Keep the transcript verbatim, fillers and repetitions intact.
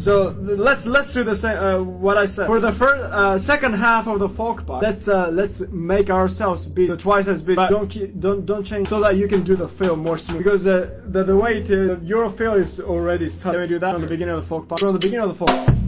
So let's let's do the same. Uh, what I said for the first uh, second half of the folk part. Let's uh, let's make ourselves be twice as big. But don't keep, don't don't change so that you can do the fill more smooth. Because uh, the the way to your fill is already. Let me do that from the beginning of the folk part. From the beginning of the folk.